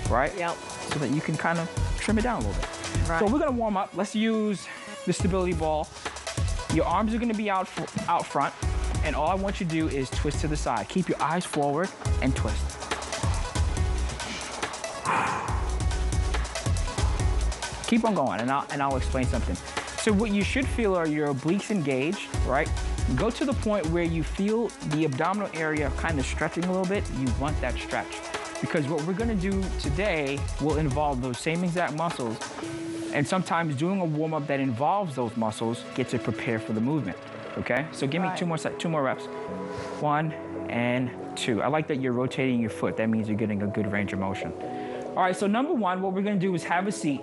right? Yep. So that you can kind of trim it down a little bit. Right. So we're gonna warm up. Let's use the stability ball. Your arms are gonna be out front, and all I want you to do is twist to the side. Keep your eyes forward and twist. Keep on going, and I'll explain something. So what you should feel are your obliques engaged, right? Go to the point where you feel the abdominal area kind of stretching a little bit. You want that stretch. Because what we're gonna do today will involve those same exact muscles, and sometimes doing a warm-up that involves those muscles gets it prepared for the movement, okay? So give me two more reps. 1 and 2. I like that you're rotating your foot. That means you're getting a good range of motion. All right, so number 1, what we're gonna do is have a seat,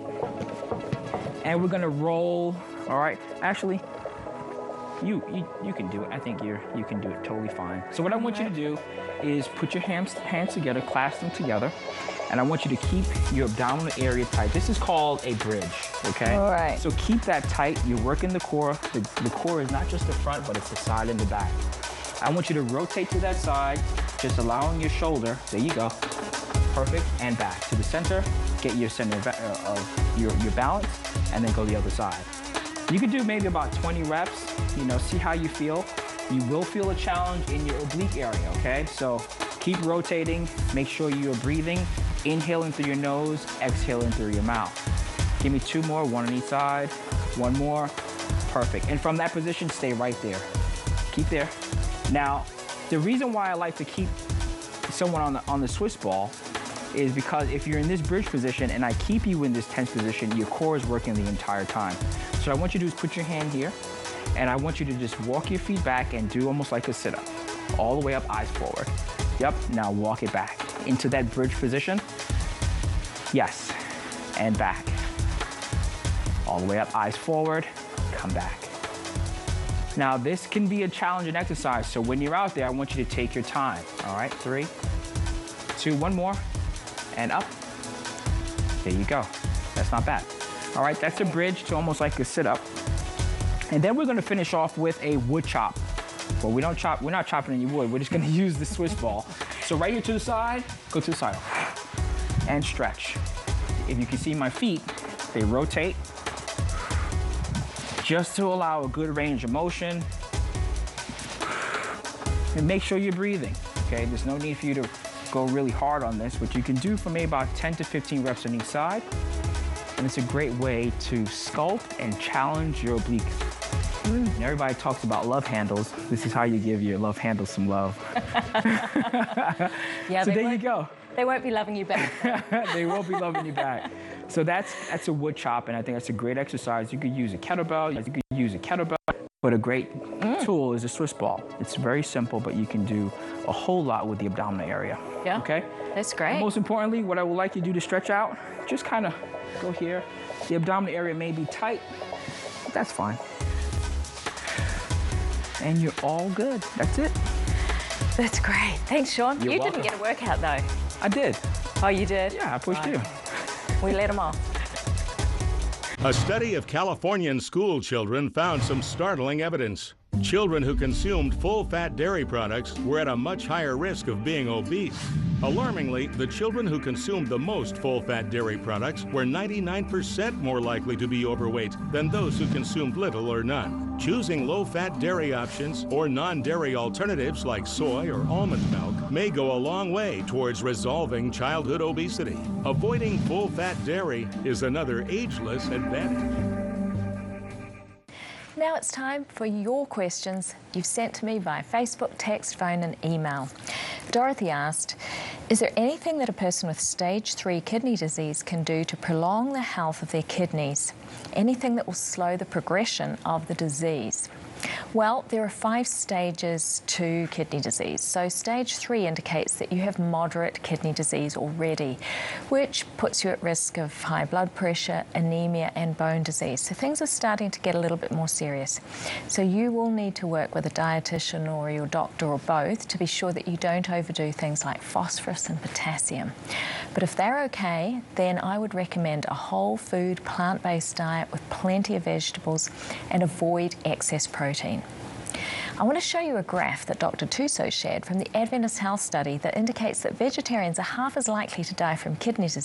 and we're gonna roll, all right? Actually, you can do it. I think you can do it totally fine. So what I want you to do is put your hands together, clasp them together, and I want you to keep your abdominal area tight. This is called a bridge, okay? All right. So keep that tight. You're working the core. The core is not just the front, but it's the side and the back. I want you to rotate to that side, just allowing your shoulder, there you go, perfect, and back to the center. Get your center of your balance, and then go the other side. You could do maybe about 20 reps, see how you feel. You will feel a challenge in your oblique area, okay? So keep rotating, make sure you're breathing, inhaling through your nose, exhaling through your mouth. Give me 2 more, 1 on each side, 1 more, perfect. And from that position, stay right there. Keep there. Now, the reason why I like to keep someone on the Swiss ball is because if you're in this bridge position and I keep you in this tense position, your core is working the entire time. So what I want you to do is put your hand here, and I want you to just walk your feet back and do almost like a sit-up. All the way up, eyes forward. Yep, now walk it back into that bridge position. Yes, and back. All the way up, eyes forward, come back. Now this can be a challenging exercise, so when you're out there, I want you to take your time. All right, 3, 2, 1 more, and up. There you go, that's not bad. All right, that's a bridge to almost like a sit-up. And then we're gonna finish off with a wood chop. Well, we're not chopping any wood, we're just gonna use the Swiss ball. So right here to the side, go to the side, and stretch. If you can see my feet, they rotate, just to allow a good range of motion. And make sure you're breathing, okay? There's no need for you to go really hard on this, but you can do for maybe about 10 to 15 reps on each side. And it's a great way to sculpt and challenge your obliques. And everybody talks about love handles. This is how you give your love handles some love. Yeah, so there you go. They won't be loving you back. They won't be loving you back. So that's a wood chop, and I think that's a great exercise. You could use a kettlebell, but a great tool is a Swiss ball. It's very simple, but you can do a whole lot with the abdominal area. Yeah, okay? That's great. And most importantly, what I would like you to do to stretch out, just kind of go here. The abdominal area may be tight, but that's fine. And you're all good. That's it. That's great. Thanks, Sean. You're welcome. Didn't get a workout, though. I did. Oh, you did? Yeah, I pushed you. We let them off. A study of Californian school children found some startling evidence. Children who consumed full-fat dairy products were at a much higher risk of being obese. Alarmingly, the children who consumed the most full-fat dairy products were 99% more likely to be overweight than those who consumed little or none. Choosing low-fat dairy options or non-dairy alternatives like soy or almond milk may go a long way towards resolving childhood obesity. Avoiding full-fat dairy is another ageless advantage. Now it's time for your questions you've sent to me via Facebook, text, phone and email. Dorothy asked, is there anything that a person with stage 3 kidney disease can do to prolong the health of their kidneys? Anything that will slow the progression of the disease? Well, there are 5 stages to kidney disease. So stage 3 indicates that you have moderate kidney disease already, which puts you at risk of high blood pressure, anemia and bone disease. So things are starting to get a little bit more serious. So you will need to work with a dietitian or your doctor or both to be sure that you don't overdo things like phosphorus and potassium. But if they're okay, then I would recommend a whole food, plant-based diet with plenty of vegetables and avoid excess protein. I want to show you a graph that Dr. Tuso shared from the Adventist Health Study that indicates that vegetarians are half as likely to die from kidney disease